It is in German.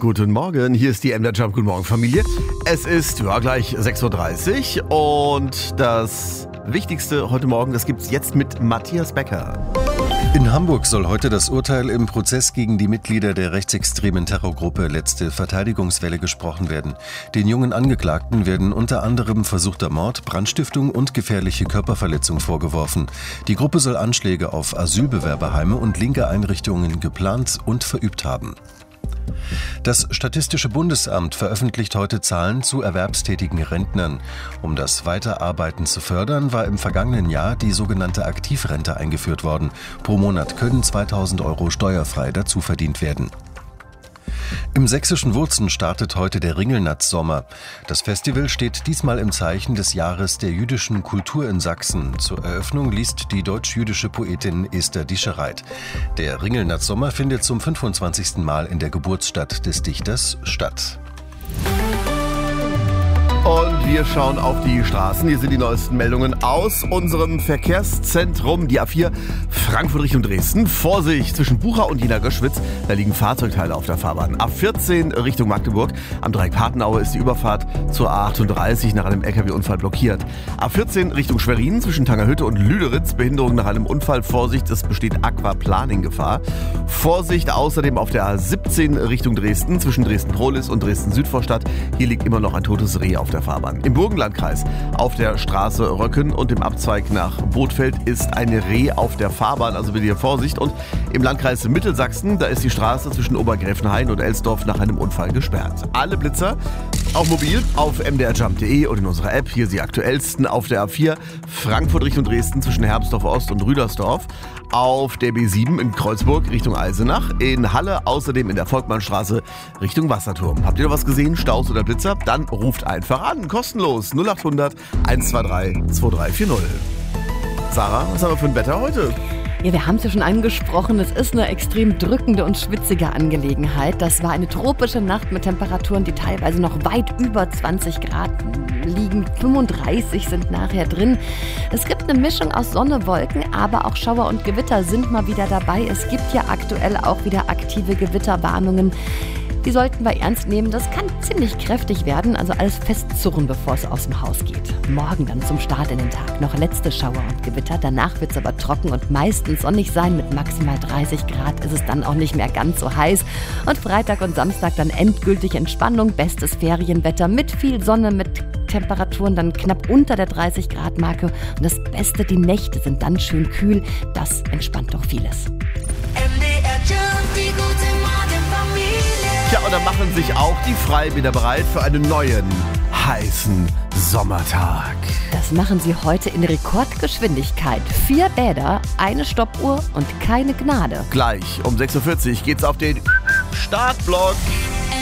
Guten Morgen, hier ist die MDR Jump. Guten Morgen, Familie. Es ist gleich 6.30 Uhr und das Wichtigste heute Morgen, das gibt's jetzt mit Matthias Becker. In Hamburg soll heute das Urteil im Prozess gegen die Mitglieder der rechtsextremen Terrorgruppe Letzte Verteidigungswelle gesprochen werden. Den jungen Angeklagten werden unter anderem versuchter Mord, Brandstiftung und gefährliche Körperverletzung vorgeworfen. Die Gruppe soll Anschläge auf Asylbewerberheime und linke Einrichtungen geplant und verübt haben. Das Statistische Bundesamt veröffentlicht heute Zahlen zu erwerbstätigen Rentnern. Um das Weiterarbeiten zu fördern, war im vergangenen Jahr die sogenannte Aktivrente eingeführt worden. Pro Monat können 2.000 € steuerfrei dazu verdient werden. Im sächsischen Wurzen startet heute der Ringelnatz-Sommer. Das Festival steht diesmal im Zeichen des Jahres der jüdischen Kultur in Sachsen. Zur Eröffnung liest die deutsch-jüdische Poetin Esther Dischereit. Der Ringelnatz-Sommer findet zum 25. Mal in der Geburtsstadt des Dichters statt. Und wir schauen auf die Straßen. Hier sind die neuesten Meldungen aus unserem Verkehrszentrum. Die A4 Frankfurt Richtung Dresden. Vorsicht zwischen Bucha und Jena Göschwitz. Da liegen Fahrzeugteile auf der Fahrbahn. A14 Richtung Magdeburg. Am Dreieck Patenaue ist die Überfahrt zur A38 nach einem LKW-Unfall blockiert. A14 Richtung Schwerin zwischen Tangerhütte und Lüderitz. Behinderung nach einem Unfall. Vorsicht, es besteht Aquaplaning-Gefahr. Vorsicht außerdem auf der A17 Richtung Dresden zwischen Dresden-Prohlis und Dresden-Südvorstadt. Hier liegt immer noch ein totes Reh auf der Fahrbahn. Im Burgenlandkreis auf der Straße Röcken und im Abzweig nach Bothfeld ist ein Reh auf der Fahrbahn, also bitte hier Vorsicht. Und im Landkreis Mittelsachsen, da ist die Straße zwischen Obergräfenhain und Elsdorf nach einem Unfall gesperrt. Alle Blitzer, auch mobil, auf mdrjump.de und in unserer App. Hier die aktuellsten auf der A4 Frankfurt Richtung Dresden zwischen Hermsdorf Ost und Rüdersdorf. Auf der B7 in Kreuzburg Richtung Eisenach. In Halle außerdem in der Volkmannstraße Richtung Wasserturm. Habt ihr noch was gesehen? Staus oder Blitzer? Dann ruft einfach an. Kostenlos 0800 123 2340. Sarah, was haben wir für ein Wetter heute? Ja, wir haben es ja schon angesprochen, es ist eine extrem drückende und schwitzige Angelegenheit. Das war eine tropische Nacht mit Temperaturen, die teilweise noch weit über 20 Grad liegen. 35 sind nachher drin. Es gibt eine Mischung aus Sonne, Wolken, aber auch Schauer und Gewitter sind mal wieder dabei. Es gibt ja aktuell auch wieder aktive Gewitterwarnungen. Die sollten wir ernst nehmen. Das kann ziemlich kräftig werden, also alles festzurren, bevor es aus dem Haus geht. Morgen dann zum Start in den Tag noch letzte Schauer und Gewitter. Danach wird es aber trocken und meistens sonnig sein. Mit maximal 30 Grad ist es dann auch nicht mehr ganz so heiß. Und Freitag und Samstag dann endgültig Entspannung. Bestes Ferienwetter mit viel Sonne, mit Temperaturen dann knapp unter der 30 Grad Marke. Und das Beste, die Nächte sind dann schön kühl. Das entspannt doch vieles. MDR Jump, die gute Morgenfamilie. Ja, und dann machen sich auch die Freibäder bereit für einen neuen, heißen Sommertag. Das machen sie heute in Rekordgeschwindigkeit. 4 Bäder, eine Stoppuhr und keine Gnade. Gleich um 6.40 Uhr geht's auf den Startblock.